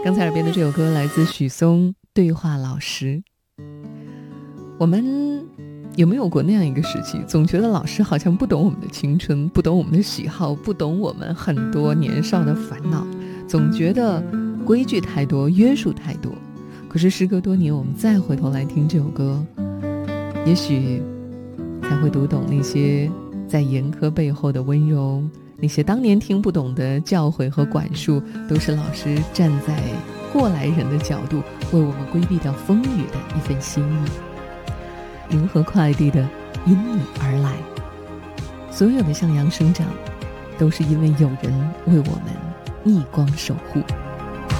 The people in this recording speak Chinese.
刚才耳边的这首歌来自许嵩《对话老师》。我们有没有过那样一个时期，总觉得老师好像不懂我们的青春，不懂我们的喜好，不懂我们很多年少的烦恼，总觉得规矩太多，约束太多。可是时隔多年，我们再回头来听这首歌，也许才会读懂那些在严苛背后的温柔，那些当年听不懂的教诲和管束，都是老师站在过来人的角度为我们规避掉风雨的一份心意。银河快递的因你而来，所有的向阳生长，都是因为有人为我们逆光守护。